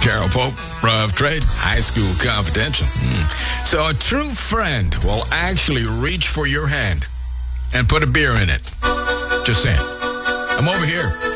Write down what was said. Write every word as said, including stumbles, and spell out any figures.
Carol Pope, Rough Trade, High School Confidential. Mm. So a true friend will actually reach for your hand and put a beer in it. Just saying. I'm over here.